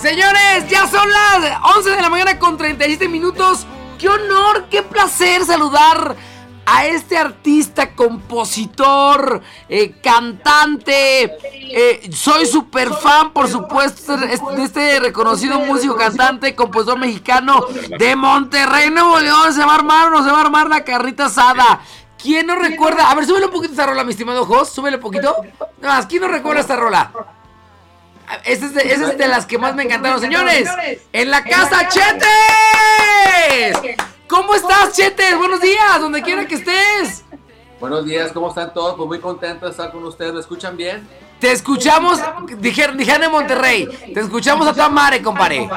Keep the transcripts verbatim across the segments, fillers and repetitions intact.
Señores, ya son las once de la mañana con treinta y siete minutos. Qué honor, qué placer saludar a este artista, compositor, eh, cantante. Eh, soy súper fan, por supuesto, de este reconocido músico, cantante, compositor mexicano de Monterrey, Nuevo León. Se va a armar, no se va a armar la carnita asada. ¿Quién no recuerda? A ver, súbele un poquito esta rola, mi estimado Jos. Súbele un poquito. Nada más, ¿quién no recuerda esta rola? Esa es, de, esa es de las que más me encantaron. Señores, en la casa, Chetes. ¿Cómo estás, Chetes? Buenos días, donde quiera que estés. Buenos días, ¿cómo están todos? Pues muy contento de estar con ustedes. ¿Me escuchan bien? Te escuchamos, dijeron, dijeron en Monterrey. Te escuchamos a tu madre, compadre.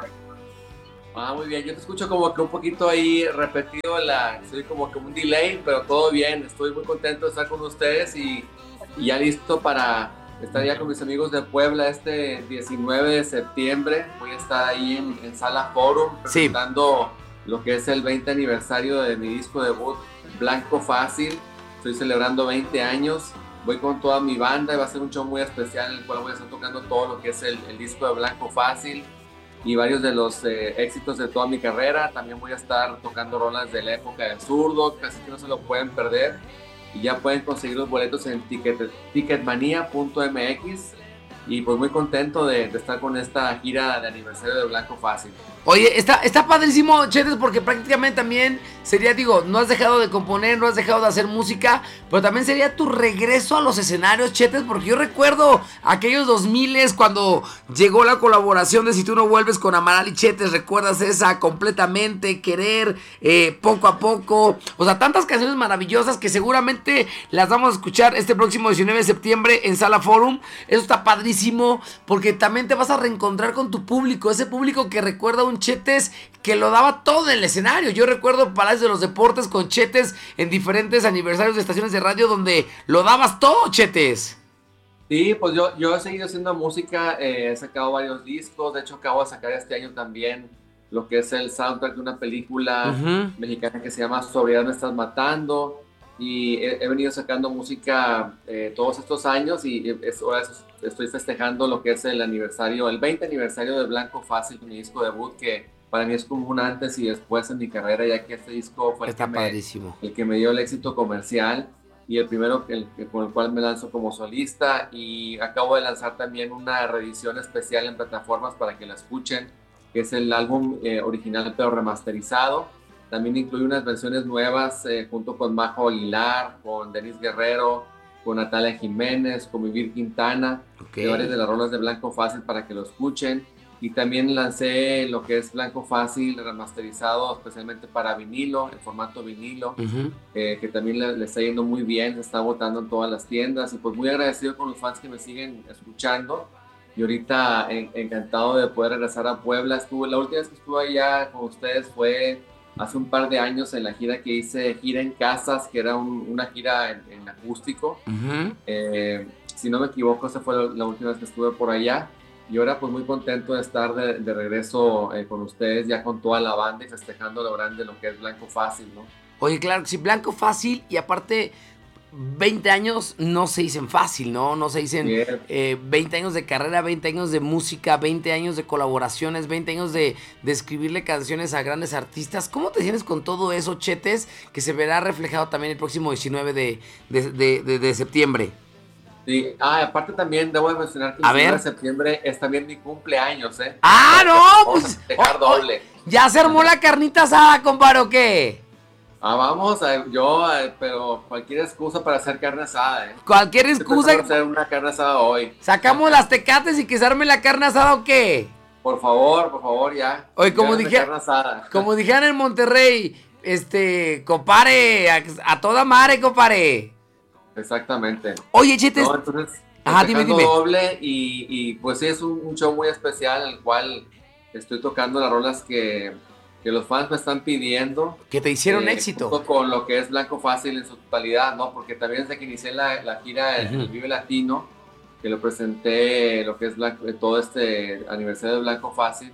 Ah, muy bien. Yo te escucho como que un poquito ahí repetido, la, soy como que un delay, pero todo bien. Estoy muy contento de estar con ustedes y, y ya listo para estar ya con mis amigos de Puebla este diecinueve de septiembre. Voy a estar ahí en, en Sala Forum presentando sí. lo que es el veinte aniversario de mi disco debut, Blanco Fácil. Estoy celebrando veinte años. Voy con toda mi banda y va a ser un show muy especial en el cual voy a estar tocando todo lo que es el, el disco de Blanco Fácil y varios de los eh, éxitos de toda mi carrera. También voy a estar tocando rolas de la época del Zurdo, casi que no se lo pueden perder. Y ya pueden conseguir los boletos en ticket, ticketmania punto m x. Y pues muy contento de, de estar con esta gira de aniversario de Blanco Fácil. Oye, está, está padrísimo, Chetes, porque prácticamente también sería, digo, no has dejado de componer, no has dejado de hacer música, pero también sería tu regreso a los escenarios, Chetes, porque yo recuerdo aquellos dos miles cuando llegó la colaboración de Si Tú No Vuelves con Amaral y Chetes. ¿Recuerdas esa? Completamente, Querer, eh, Poco a Poco, o sea, tantas canciones maravillosas que seguramente las vamos a escuchar este próximo diecinueve de septiembre en Sala Forum. Eso está padrísimo, porque también te vas a reencontrar con tu público, ese público que recuerda un Chetes que lo daba todo en el escenario. Yo recuerdo Palacio de los Deportes con Chetes en diferentes aniversarios de estaciones de radio donde lo dabas todo, Chetes. Sí, pues yo, yo he seguido haciendo música, eh, he sacado varios discos. De hecho acabo de sacar este año también lo que es el soundtrack de una película uh-huh. mexicana que se llama Sobriedad Me Estás Matando. Y he, he venido sacando música eh, todos estos años y es, ahora estoy festejando lo que es el aniversario, el veinte aniversario de Blanco Fácil, mi disco debut, que para mí es como un antes y después en mi carrera, ya que este disco fue el que, me, el que me dio el éxito comercial y el primero el, el, con el cual me lanzo como solista. Y acabo de lanzar también una reedición especial en plataformas para que la escuchen, que es el álbum eh, original pero remasterizado. También incluye unas versiones nuevas eh, junto con Majo Aguilar, con Denis Guerrero, con Natalia Jiménez, con Vivir Quintana, okay. de varias de las rolas de Blanco Fácil para que lo escuchen. Y también lancé lo que es Blanco Fácil remasterizado especialmente para vinilo, en formato vinilo, uh-huh. eh, que también le, le está yendo muy bien, se está botando en todas las tiendas. Y pues muy agradecido con los fans que me siguen escuchando. Y ahorita en, encantado de poder regresar a Puebla. Estuve, la última vez que estuve allá con ustedes fue hace un par de años en la gira que hice, Gira en Casas, que era un, una gira en, en acústico. Uh-huh. Eh, si no me equivoco, esa fue la, la última vez que estuve por allá. Y ahora pues muy contento de estar de, de regreso eh, con ustedes, ya con toda la banda y festejando lo grande lo que es Blanco Fácil, ¿no? Oye, claro que sí, Blanco Fácil, y aparte veinte años no se dicen fácil, ¿no? No se dicen eh, veinte años de carrera, veinte años de música, veinte años de colaboraciones, veinte años de, de escribirle canciones a grandes artistas. ¿Cómo te sientes con todo eso, Chetes, que se verá reflejado también el próximo diecinueve de, de, de, de, de septiembre? Sí, ah, aparte también debo de mencionar que el diecinueve de septiembre es también mi cumpleaños, ¿eh? ¡Ah, no! Pues, dejar oh, doble. Oh, ¿ya se armó la carnita asada, compadre, o qué? Ah, vamos, yo, pero cualquier excusa para hacer carne asada, ¿eh? Cualquier excusa. Para hacer una carne asada hoy. ¿Sacamos las tecates y que se arme la carne asada o qué? Por favor, por favor, ya. Oye, como dije, como dijeron en Monterrey, este, compare, a, a toda madre, compare. Exactamente. Oye, Chetes. No, entonces, ajá, dime, dime. doble y, y pues sí, es un, un show muy especial en el cual estoy tocando las rolas que, que los fans me están pidiendo. Que te hicieron eh, éxito. Junto con lo que es Blanco Fácil en su totalidad, ¿no? Porque también desde que inicié la, la gira en uh-huh. el Vive Latino, que lo presenté, lo que es Blanco, todo este aniversario de Blanco Fácil,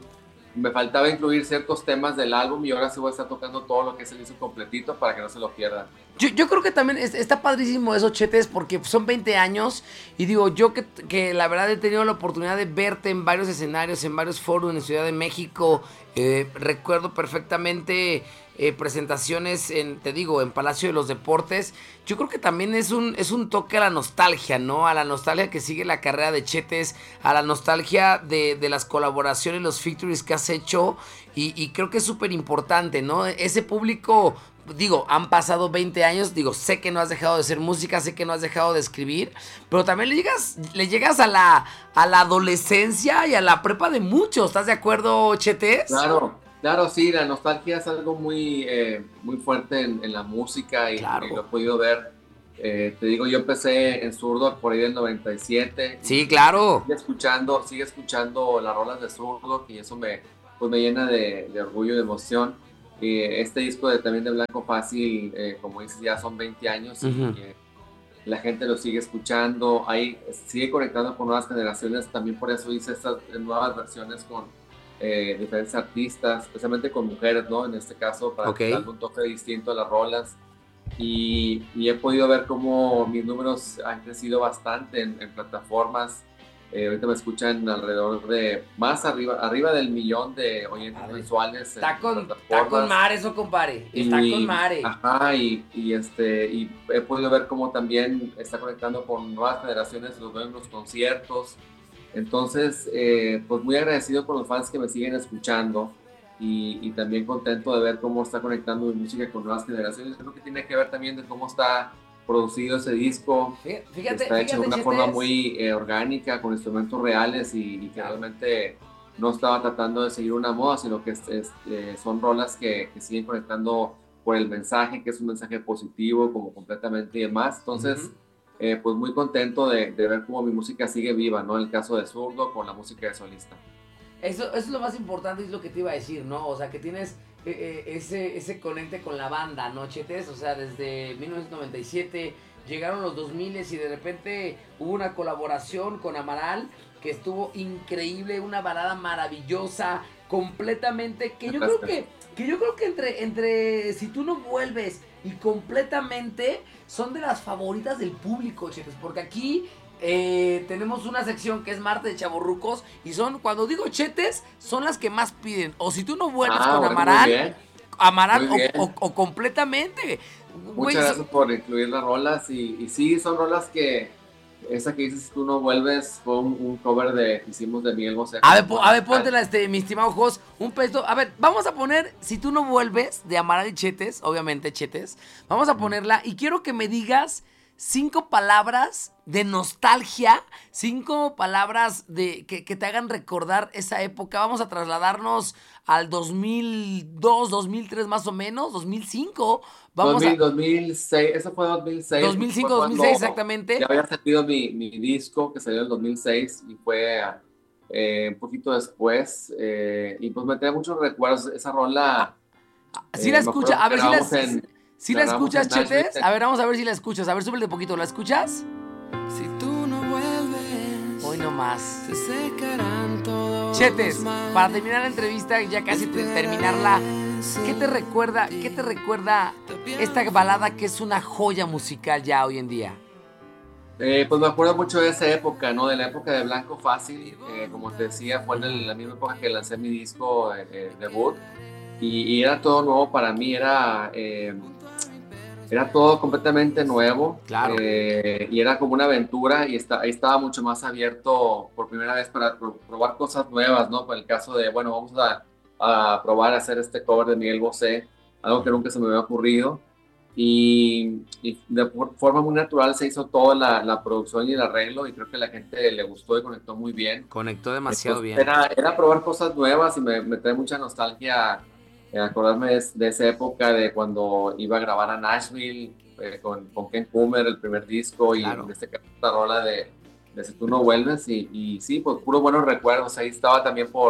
me faltaba incluir ciertos temas del álbum y ahora sí voy a estar tocando todo lo que es el disco completito para que no se lo pierdan. Yo, yo creo que también es, está padrísimo eso, Chetes, porque son veinte años y digo, yo que, que la verdad he tenido la oportunidad de verte en varios escenarios, en varios foros en Ciudad de México, eh, recuerdo perfectamente eh, presentaciones, en, te digo, en Palacio de los Deportes. Yo creo que también es un, es un toque a la nostalgia, ¿no? A la nostalgia que sigue la carrera de Chetes, a la nostalgia de, de las colaboraciones, los features que has hecho y, y creo que es súper importante, ¿no? Ese público... Digo, han pasado veinte años, digo, sé que no has dejado de hacer música, sé que no has dejado de escribir, pero también le llegas, le llegas a la, a la adolescencia y a la prepa de muchos, ¿estás de acuerdo, Chetes? Claro, claro, sí, la nostalgia es algo muy, eh, muy fuerte en, en la música y, claro. y lo he podido ver. Eh, te digo, yo empecé en Zurdo por ahí del noventa y siete. Sí, claro. Sigue escuchando, sigue escuchando las rolas de Zurdo y eso me, pues me llena de, de orgullo y de emoción. Eh, este disco de, también de Blanco Fácil, eh, como dices, ya son veinte años y uh-huh. eh, la gente lo sigue escuchando, ahí sigue conectando con nuevas generaciones, también por eso hice estas nuevas versiones con eh, diferentes artistas, especialmente con mujeres, ¿no? En este caso, para okay. darle un toque distinto a las rolas. Y, y he podido ver cómo mis números han crecido bastante en, en plataformas. Eh, ahorita me escuchan alrededor de más arriba arriba del millón de oyentes mensuales. Está con, está con mar eso, compadre. Está y, con mare. Ajá, y, y, este, y he podido ver cómo también está conectando con nuevas generaciones, los veo en los conciertos. Entonces, eh, pues muy agradecido con los fans que me siguen escuchando y, y también contento de ver cómo está conectando mi música con nuevas generaciones. Creo que tiene que ver también de cómo está producido ese disco. Fíjate, está hecho fíjate, de una Chetes. forma muy eh, orgánica, con instrumentos reales y, y que realmente no estaba tratando de seguir una moda, sino que es, es, eh, son rolas que, que siguen conectando por el mensaje, que es un mensaje positivo, como completamente y demás. Entonces, uh-huh. eh, pues muy contento de, de ver cómo mi música sigue viva, ¿no? En el caso de Zurdo, con la música de solista. Eso, eso es lo más importante, es lo que te iba a decir, ¿no? O sea, que tienes eh, eh, ese, ese conecte con la banda, ¿no, Chetes? O sea, desde mil novecientos noventa y siete llegaron los dos mil y de repente hubo una colaboración con Amaral que estuvo increíble, una balada maravillosa, completamente, que yo creo que, que yo creo que entre, entre Si Tú No Vuelves y Completamente son de las favoritas del público, Chetes, porque aquí... Eh, tenemos una sección que es Martes de Chavorrucos y son, cuando digo Chetes, son las que más piden. O Si Tú No Vuelves ah, con bueno, Amaral, Amaral o, o, o Completamente. Muchas Güey, gracias son... por incluir las rolas y, y sí, son rolas que esa que dices Si Tú No Vuelves fue un, un cover de hicimos de Miguel Bosé. A ver, po, a ver, póntela, este, mi estimado Jos, un peso. A ver, vamos a poner Si Tú No Vuelves de Amaral y Chetes, obviamente Chetes. Vamos a ponerla y quiero que me digas cinco palabras de nostalgia, cinco palabras de que, que te hagan recordar esa época. Vamos a trasladarnos al dos mil dos, dos mil tres más o menos, dos mil cinco. Vamos dos mil, a... dos mil seis, eso fue dos mil seis. dos mil cinco, dos mil seis, exactamente. Ya había salido mi, mi disco que salió en dos mil seis y fue eh, un poquito después. Eh, y pues me trae muchos recuerdos. Esa rola... Sí eh, la escucha, a ver si la... En, ¿Sí la escuchas, Chetes? A ver, vamos a ver si la escuchas. A ver, súbele de poquito. ¿La escuchas? Si tú no vuelves, hoy no más. Se secarán todos Chetes, para terminar la entrevista, ya casi terminarla, ¿qué te recuerda, qué te recuerda esta balada que es una joya musical ya hoy en día? Eh, pues me acuerdo mucho de esa época, ¿no? De la época de Blanco Fácil. Eh, como te decía, fue en la misma época que lancé mi disco eh, debut. Y, y era todo nuevo para mí, era... Eh, Era todo completamente nuevo, claro. eh, y era como una aventura y está, ahí estaba mucho más abierto por primera vez para pro, probar cosas nuevas, ¿no? Por el caso de, bueno, vamos a, a probar a hacer este cover de Miguel Bosé, algo que nunca se me había ocurrido, y, y de forma muy natural se hizo toda la, la producción y el arreglo y creo que a la gente le gustó y conectó muy bien. Conectó demasiado Entonces, bien. Era, era probar cosas nuevas y me, me trae mucha nostalgia. Eh, acordarme de, de esa época de cuando iba a grabar a Nashville eh, con, con Ken Coomer, el primer disco, claro. Y en este caso esta rola de, de Si Tú No Vuelves y, y sí, pues puros buenos recuerdos. Ahí estaba también por,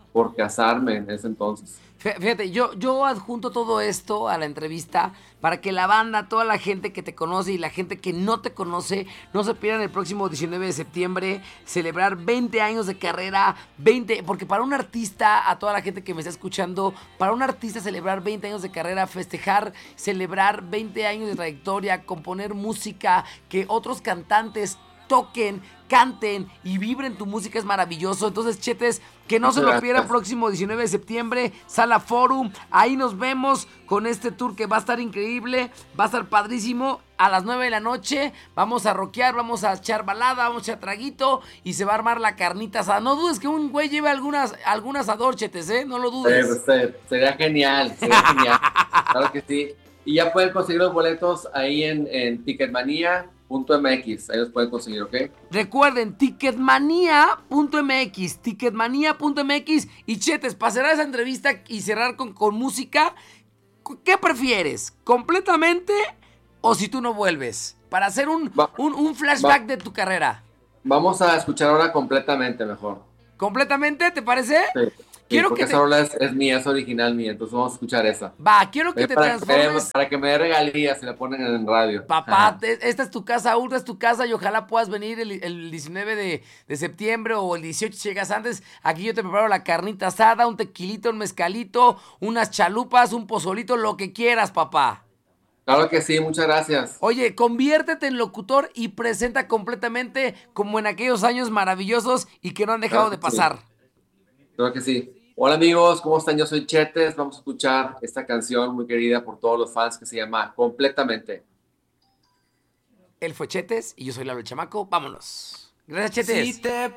por casarme en ese entonces. Fíjate, yo, yo adjunto todo esto a la entrevista para que la banda, toda la gente que te conoce y la gente que no te conoce, no se pierdan el próximo diecinueve de septiembre, celebrar veinte años de carrera, veinte, porque para un artista, a toda la gente que me está escuchando, para un artista celebrar veinte años de carrera, festejar, celebrar veinte años de trayectoria, componer música, que otros cantantes toquen, canten y vibren tu música es maravilloso. Entonces, Chetes, que no se lo pierdan próximo diecinueve de septiembre, Sala Forum, ahí nos vemos con este tour que va a estar increíble, va a estar padrísimo. A las nueve de la noche vamos a rockear, vamos a echar balada, vamos a echar traguito y se va a armar la carnita asada. No dudes que un güey lleve algunas, algún asador, Chetes, ¿eh? No lo dudes. Sí, pues, sería genial, sería genial. Claro que sí. Y ya pueden conseguir los boletos ahí en, en Ticketmanía punto m x, ahí los pueden conseguir, ¿ok? Recuerden, Ticketmanía punto m x, Ticketmanía punto m x. Y Chetes, para cerrar esa entrevista y cerrar con, con música, ¿qué prefieres? ¿Completamente o Si tú no vuelves? Para hacer un, va, un, un flashback va. de tu carrera. Vamos a escuchar ahora completamente mejor. ¿Completamente? ¿Te parece? Sí. Quiero sí, porque que te... esa rola es, es mía, es original mía, entonces vamos a escuchar esa. Va, quiero que eh, te para, transformes. Eh, para que me dé regalías si la ponen en radio. Papá, te, esta es tu casa, Urda es tu casa y ojalá puedas venir el, el diecinueve de, de septiembre o el dieciocho si llegas antes. Aquí yo te preparo la carnita asada, un tequilito, un mezcalito, unas chalupas, un pozolito, lo que quieras, papá. Claro que sí, muchas gracias. Oye, conviértete en locutor y presenta completamente como en aquellos años maravillosos y que no han dejado Claro de pasar. Sí. Claro que sí. Hola amigos, ¿cómo están? Yo soy Chetes. Vamos a escuchar esta canción muy querida por todos los fans que se llama Completamente. Él fue Chetes y yo soy Lalo el Chamaco. Vámonos. Gracias, Chetes. Si te